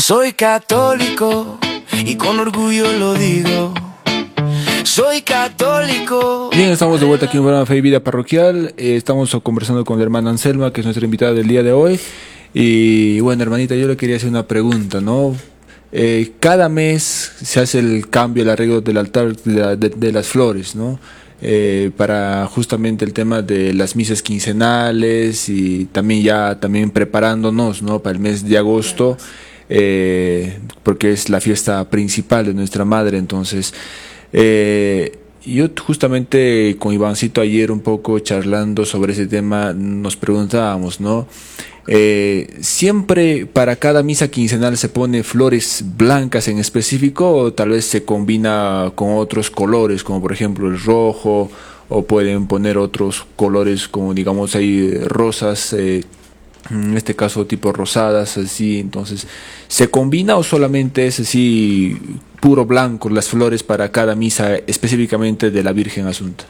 Soy católico y con orgullo lo digo. Soy católico. Bien, estamos de vuelta aquí en el programa Fe y Vida Parroquial. Estamos conversando con la hermana Anselma, que es nuestra invitada del día de hoy. Y bueno, hermanita, yo le quería hacer una pregunta, ¿no? Cada mes se hace el cambio, el arreglo del altar de las flores, ¿no? Para justamente el tema de las misas quincenales y también preparándonos, ¿no? Para el mes de agosto, porque es la fiesta principal de nuestra madre. Entonces, yo justamente con Ivancito ayer un poco charlando sobre ese tema nos preguntábamos, ¿no? ¿Siempre para cada misa quincenal se pone flores blancas en específico o tal vez se combina con otros colores, como por ejemplo el rojo, o pueden poner otros colores como digamos ahí rosas, en este caso tipo rosadas, así? Entonces, ¿se combina o solamente es así puro blanco las flores para cada misa específicamente de la Virgen Asunta?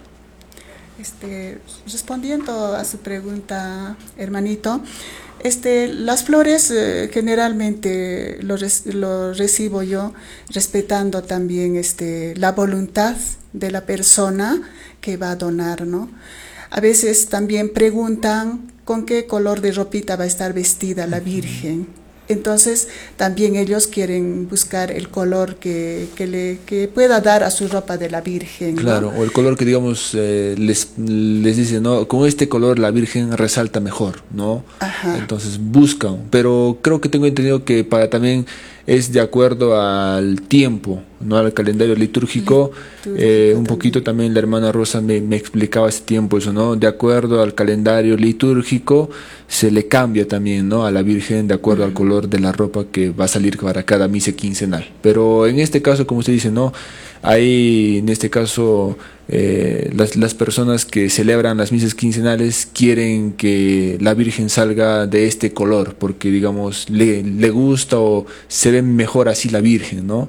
Respondiendo a su pregunta, hermanito, las flores generalmente lo recibo yo respetando también la voluntad de la persona que va a donar, ¿no? A veces también preguntan con qué color de ropita va a estar vestida la Virgen. Entonces también ellos quieren buscar el color que pueda dar a su ropa de la Virgen, ¿no? Claro, o el color que digamos les dice, ¿no? Con este color la Virgen resalta mejor, ¿no? Ajá. Entonces buscan, pero creo que tengo entendido que también es de acuerdo al tiempo, ¿no? Al calendario litúrgico. Un poquito también la hermana Rosa me explicaba ese tiempo eso, ¿no? De acuerdo al calendario litúrgico se le cambia también, ¿no? A la Virgen de acuerdo al color de la ropa que va a salir para cada misa quincenal. Pero en este caso, como usted dice, ¿no? Hay, en este caso, las personas que celebran las misas quincenales quieren que la Virgen salga de este color, porque, digamos, le gusta o se ve mejor así la Virgen, ¿no?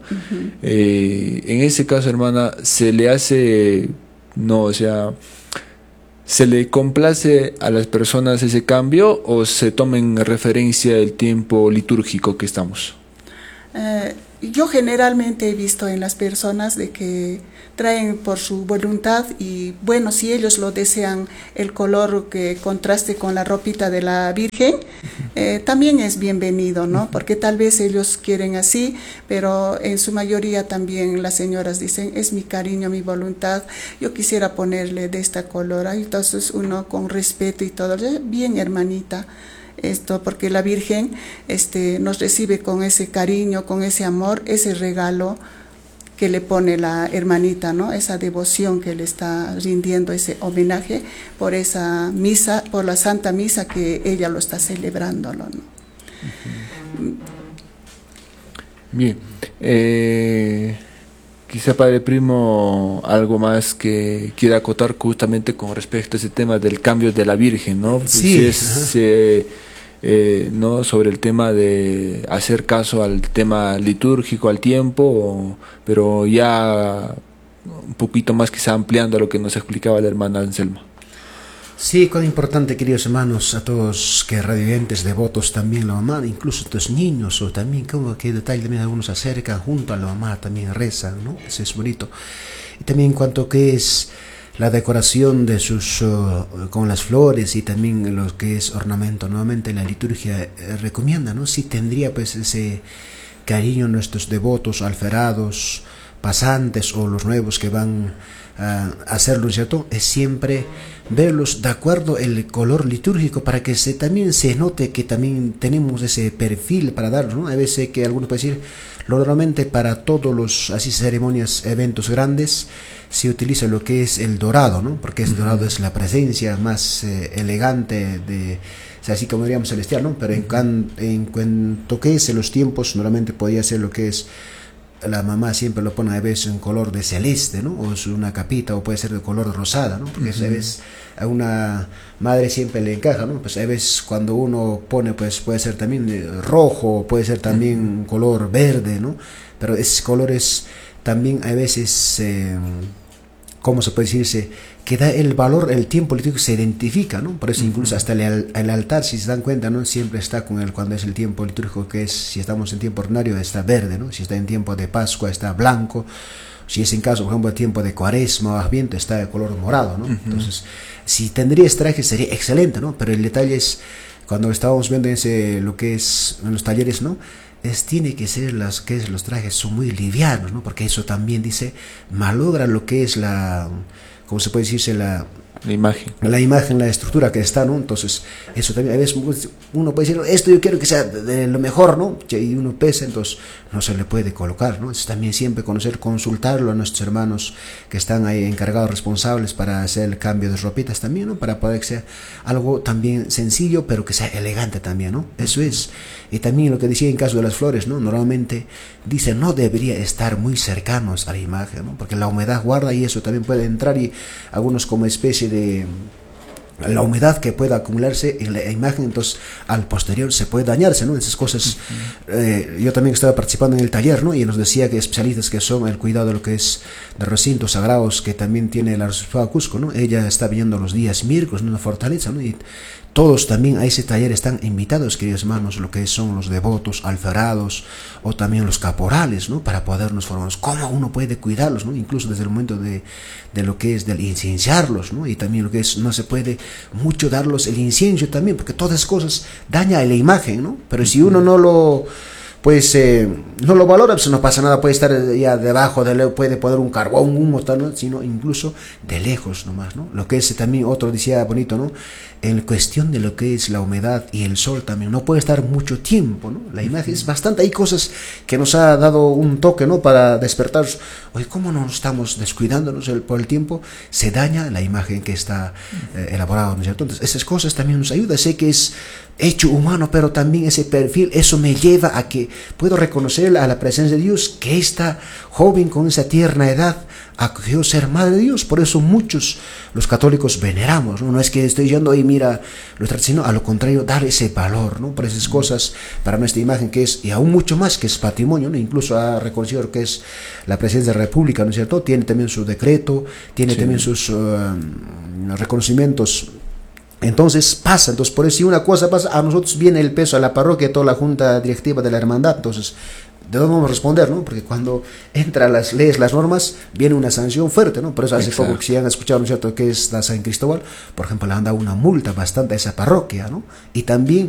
En ese caso, hermana, se le hace, no, o sea, ¿se le complace a las personas ese cambio o se toma en referencia el tiempo litúrgico que estamos? Yo generalmente he visto en las personas de que traen por su voluntad y bueno, si ellos lo desean el color que contraste con la ropita de la Virgen, también es bienvenido, ¿no? Porque tal vez ellos quieren así, pero en su mayoría también las señoras dicen, es mi cariño, mi voluntad, yo quisiera ponerle de esta color. Entonces uno con respeto y todo, bien hermanita, porque la Virgen nos recibe con ese cariño, con ese amor, ese regalo que le pone la hermanita, ¿no? Esa devoción que le está rindiendo, ese homenaje por esa misa, por la Santa Misa que ella lo está celebrándolo, ¿no? Bien, quizá Padre Primo algo más que quiera acotar justamente con respecto a ese tema del cambio de la Virgen, ¿no? Sí. ¿No? Sobre el tema de hacer caso al tema litúrgico, al tiempo, pero ya un poquito más quizá ampliando lo que nos explicaba la hermana Anselma. Sí, cuán importante, queridos hermanos, a todos que radioyentes, devotos también la mamá, incluso estos niños, o también como que detalle también algunos se acercan junto a la mamá, también rezan, ¿no? Eso es bonito. Y también en cuanto que es la decoración de sus con las flores y también lo que es ornamento, nuevamente la liturgia recomienda, ¿no? Sí tendría pues ese cariño nuestros devotos, alferados, pasantes o los nuevos que van a hacerlo, ¿cierto? Es siempre verlos de acuerdo el color litúrgico para que también se note que también tenemos ese perfil para darlo, ¿no? A veces que algunos pueden decir, normalmente para todos los así ceremonias, eventos grandes, se utiliza lo que es el dorado, ¿no? Porque el dorado es la presencia más elegante de, o sea, así como diríamos celestial, ¿no? Pero en cuanto que es en los tiempos, normalmente podría ser lo que es, la mamá siempre lo pone a veces en color de celeste, ¿no? O es una capita, o puede ser de color rosada, ¿no? Porque a veces a una madre siempre le encaja, ¿no? Pues a veces cuando uno pone, pues puede ser también rojo, puede ser también un color verde, ¿no? Pero esos colores también a veces, ¿cómo se puede decirse? que da el valor, el tiempo litúrgico se identifica, ¿no? Por eso incluso hasta el altar, si se dan cuenta, ¿no? Siempre está con cuando es el tiempo litúrgico, que es, si estamos en tiempo ordinario, está verde, ¿no? Si está en tiempo de Pascua, está blanco. Si es en caso, por ejemplo, de tiempo de Cuaresma o Adviento, está de color morado, ¿no? Entonces, si tendría este traje sería excelente, ¿no? Pero el detalle es, cuando estábamos viendo lo que es en los talleres, ¿no? Tiene que ser los trajes son muy livianos, ¿no? Porque eso también dice, malogra lo que es ¿cómo se puede decirse? La imagen, la estructura que está, ¿no? Entonces, eso también, a veces uno puede decir, esto yo quiero que sea de lo mejor, ¿no? Y uno pesa, entonces no se le puede colocar, ¿no? Es también siempre consultarlo a nuestros hermanos que están ahí encargados, responsables para hacer el cambio de ropitas también, ¿no? Para poder que sea algo también sencillo, pero que sea elegante también, ¿no? Eso es. Y también lo que decía en caso de las flores, ¿no? Normalmente dice, no debería estar muy cercanos a la imagen, ¿no? Porque la humedad guarda y eso también puede entrar y algunos como especie de la humedad que pueda acumularse en la imagen, entonces al posterior se puede dañarse, ¿no? Esas cosas. Yo también estaba participando en el taller, ¿no? Y nos decía que especialistas que son el cuidado de lo que es de recintos sagrados, que también tiene la Arzobispado de Cusco, ¿no? Ella está viendo los días miércoles en una fortaleza, ¿no? Y todos también a ese taller están invitados, queridos hermanos, lo que son los devotos, alfarados o también los caporales, ¿no? Para podernos formar. ¿Cómo uno puede cuidarlos, ¿no? Incluso desde el momento de lo que es del incienciarlos, ¿no? Y también lo que es, no se puede mucho darlos el incienso también, porque todas esas cosas dañan la imagen, ¿no? Pero si uno no lo valora, pues no pasa nada, puede estar ya debajo, puede poner un carbón, un humo, tal, ¿no? Sino incluso de lejos nomás, ¿no? Lo que es también, otro decía bonito, ¿no? En cuestión de lo que es la humedad y el sol también, no puede estar mucho tiempo, ¿no? La imagen es bastante, hay cosas que nos ha dado un toque, ¿no? Para despertar, oye, ¿cómo no nos estamos descuidándonos por el tiempo? Se daña la imagen que está elaborada, ¿no es cierto? Entonces, esas cosas también nos ayudan, sé que es hecho humano, pero también ese perfil, eso me lleva a que puedo reconocer a la presencia de Dios, que esta joven con esa tierna edad acogió ser madre de Dios. Por eso muchos los católicos veneramos, ¿no? No es que estoy yendo y mira sino a lo contrario, dar ese valor, ¿no? Por esas cosas, para nuestra imagen que es, y aún mucho más que es patrimonio, ¿no? Incluso ha reconocido lo que es la presidencia de la República, ¿no es cierto? Tiene también su decreto, tiene también sus reconocimientos. Entonces pasa, entonces por eso si una cosa pasa, a nosotros viene el peso a la parroquia, a toda la junta directiva de la hermandad, entonces ¿de dónde vamos a responder, no? Porque cuando entra las leyes, las normas, viene una sanción fuerte, ¿no? Por eso hace poco que si han escuchado, ¿no es cierto?, que es la San Cristóbal, por ejemplo, le han dado una multa bastante a esa parroquia, ¿no? Y también